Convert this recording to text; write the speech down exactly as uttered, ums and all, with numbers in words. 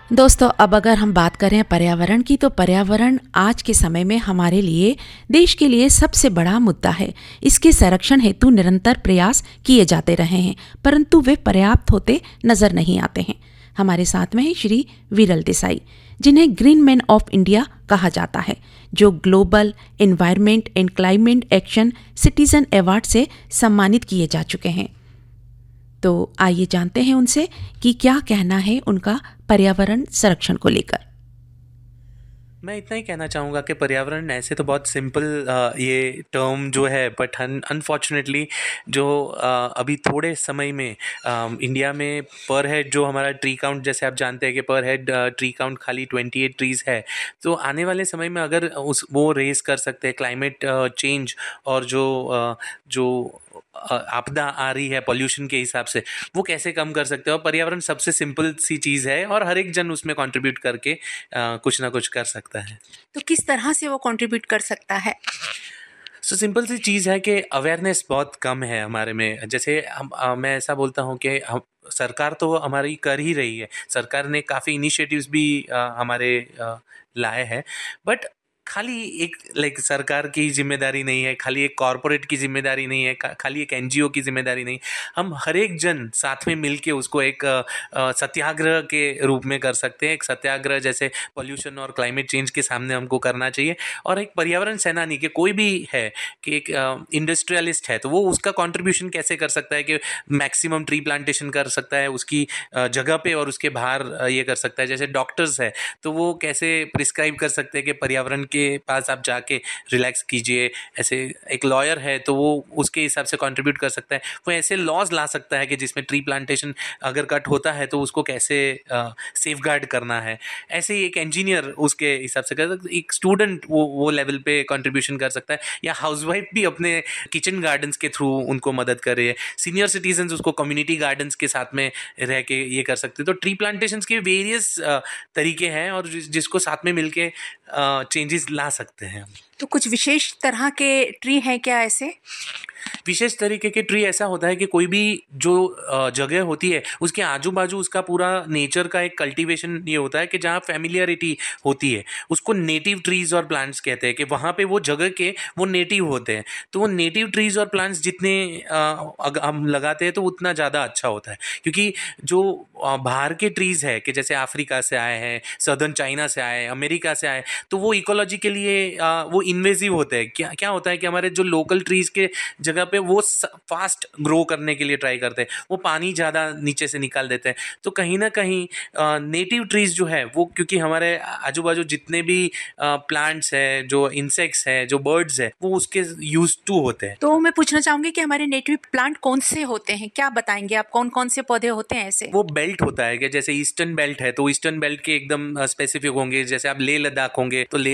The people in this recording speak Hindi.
दोस्तों, अब अगर हम बात करें पर्यावरण की, तो पर्यावरण आज के समय में हमारे लिए, देश के लिए सबसे बड़ा मुद्दा है। इसके संरक्षण हेतु निरंतर प्रयास किए जाते रहे हैं, परंतु वे पर्याप्त होते नजर नहीं आते हैं। हमारे साथ में है श्री विरल देसाई, जिन्हें ग्रीन मैन ऑफ इंडिया कहा जाता है, जो global environment and climate action citizen award से सम्मानित किए जा चुके हैं। तो आइए जानते हैं उनसे कि क्या कहना है उनका पर्यावरण संरक्षण को लेकर। मैं इतना ही कहना चाहूँगा कि पर्यावरण ऐसे तो बहुत सिंपल ये टर्म जो है, बट अनफॉर्चुनेटली जो अ, अभी थोड़े समय में अ, इंडिया में पर हेड जो हमारा ट्री काउंट, जैसे आप जानते हैं कि पर हेड ट्री काउंट खाली ट्वेंटी एट ट्रीज़ है। तो आने वाले समय में अगर उस वो रेस कर सकते हैं क्लाइमेट चेंज और जो अ, जो अ, आपदा आ रही है पॉल्यूशन के हिसाब से, वो कैसे कम कर सकते हैं। और पर्यावरण सबसे सिंपल सी चीज़ है और हर एक जन उसमें कंट्रीब्यूट करके अ, कुछ ना कुछ कर सकता है। तो किस तरह से वो कंट्रीब्यूट कर सकता है? सो सिंपल सी चीज़ है कि अवेयरनेस बहुत कम है हमारे में। जैसे हम अ, मैं ऐसा बोलता हूँ कि हम सरकार तो हमारी कर ही रही है। सरकार ने काफ़ी इनिशिएटिव्स भी अ, हमारे अ, लाए हैं, बट खाली एक लाइक सरकार की ज़िम्मेदारी नहीं है, खाली एक कॉर्पोरेट की ज़िम्मेदारी नहीं है, खा खाली एक एनजीओ की ज़िम्मेदारी नहीं। हम हर एक जन साथ में मिल के उसको एक अ, अ, सत्याग्रह के रूप में कर सकते हैं। एक सत्याग्रह जैसे पॉल्यूशन और क्लाइमेट चेंज के सामने हमको करना चाहिए। और एक पर्यावरण सेनानी के कोई भी है कि एक इंडस्ट्रियलिस्ट है, तो वो उसका कंट्रीब्यूशन कैसे कर सकता है कि मैक्सिमम ट्री प्लांटेशन कर सकता है उसकी अ, जगह पे और उसके बाहर अ, ये कर सकता है। जैसे डॉक्टर्स है, तो वो कैसे प्रिस्क्राइब कर सकते हैं कि पर्यावरण के पास आप जाके रिलैक्स कीजिए। ऐसे एक लॉयर है, तो वो उसके हिसाब से कंट्रीब्यूट कर सकता है। वो ऐसे लॉज ला सकता है कि जिसमें ट्री प्लांटेशन अगर कट होता है तो उसको कैसे सेफ गार्ड करना है। ऐसे ही एक इंजीनियर उसके हिसाब से कर सकता है, एक स्टूडेंट वो वो लेवल पे कंट्रीब्यूशन कर सकता है, या हाउसवाइफ भी अपने किचन गार्डन्स के थ्रू उनको मदद करे। सीनियर सिटीजन्स उसको कम्युनिटी गार्डन्स के साथ में रह के ये कर सकते हैं। तो ट्री प्लांटेशंस के वेरियस तरीके हैं और जिस, जिसको साथ में मिलके चेंजेस ला सकते हैं हम। तो कुछ विशेष तरह के ट्री हैं क्या ऐसे? विशेष तरीके के ट्री ऐसा होता है कि कोई भी जो अ, जगह होती है उसके आजू बाजू उसका पूरा नेचर का एक कल्टीवेशन ये होता है कि जहाँ फैमिलियरिटी होती है, उसको नेटिव ट्रीज और प्लांट्स कहते हैं। कि वहाँ पे वो जगह के वो नेटिव होते हैं। तो वो नेटिव ट्रीज और प्लांट्स जितने अ, अग- हम लगाते हैं तो उतना ज़्यादा अच्छा होता है। क्योंकि जो अ, बाहर के ट्रीज है कि जैसे अफ्रीका से आए हैं, सदर्न चाइना से आए, अमेरिका से आए, तो वो इकोलॉजी के लिए अ, वो इन्वेजिव होते हैं। क्या क्या होता है कि हमारे जो लोकल ट्रीज के जगह पे वो फास्ट ग्रो करने के लिए ट्राई करते हैं, वो पानी ज़्यादा नीचे से निकाल देते हैं। तो कहीं ना कहीं नेटिव ट्रीज जो है वो, क्योंकि हमारे आजू बाजू जितने भी प्लांट्स है, जो इंसेक्ट्स है, जो बर्ड्स है, वो उसके यूज टू होते हैं। तो मैं पूछना चाहूंगी कि हमारे नेटिव प्लांट कौन से होते हैं? क्या बताएंगे आप, कौन कौन से पौधे होते हैं ऐसे? वो बेल्ट होता है कि जैसे ईस्टर्न बेल्ट है, तो ईस्टर्न बेल्ट के एकदम स्पेसिफिक होंगे। जैसे आप लेह लद्दाख होंगे तो लेह